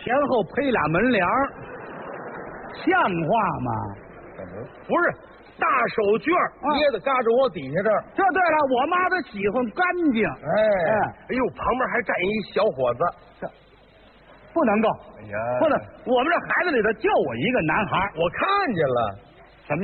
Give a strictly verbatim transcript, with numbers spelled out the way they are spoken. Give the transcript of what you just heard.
前后配俩门帘儿，像话吗？ 不是大手绢掖的嘎着我底下这儿。 这对了，我妈她喜欢干净。 哎哎呦，旁边还站一小伙子， 这不能够。 哎呀， 不能，我们这孩子里头就我一个男孩， 我看见了。